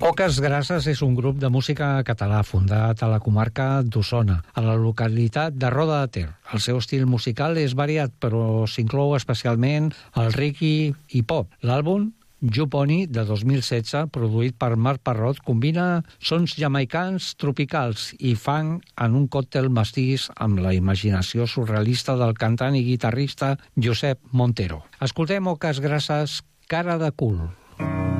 Oques Grasses és un grup de música català fundat a la comarca d'Osona, a la localitat de Roda de Ter. El seu estil musical és variat, però s'inclou especialment el reggae i pop. L'àlbum Juponi, de 2016, produït per Marc Parrot, combina sons jamaicans tropicals i funk en un còctel mastís amb la imaginació surrealista del cantant i guitarrista Josep Montero. Escoltem Oques Grasses, Cara de cul.